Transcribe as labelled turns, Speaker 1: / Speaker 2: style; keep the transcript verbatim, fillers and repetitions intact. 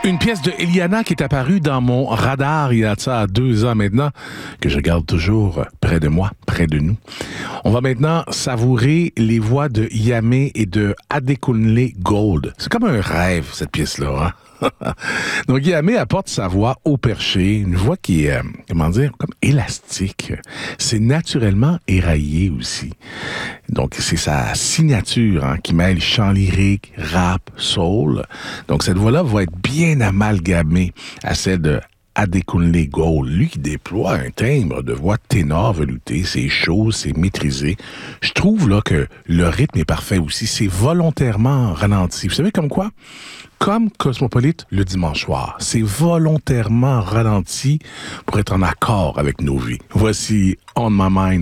Speaker 1: Une pièce de Eliana qui est apparue dans mon radar il y a de ça deux ans maintenant, que je garde toujours près de moi, près de nous. On va maintenant savourer les voix de Yamé et de Adekunle Gold. C'est comme un rêve, cette pièce-là, hein? Donc, Yamé apporte sa voix au perché, une voix qui est, euh, comment dire, comme élastique. C'est naturellement éraillé aussi. Donc, c'est sa signature hein, qui mêle chant lyrique, rap, soul. Donc, cette voix-là va être bien amalgamée à celle de Adekunle Gold, lui qui déploie un timbre de voix ténor velouté, c'est chaud, c'est maîtrisé. Je trouve là que le rythme est parfait aussi, c'est volontairement ralenti. Vous savez comme quoi? Comme Cosmopolite le dimanche soir, c'est volontairement ralenti pour être en accord avec nos vies. Voici On My Mind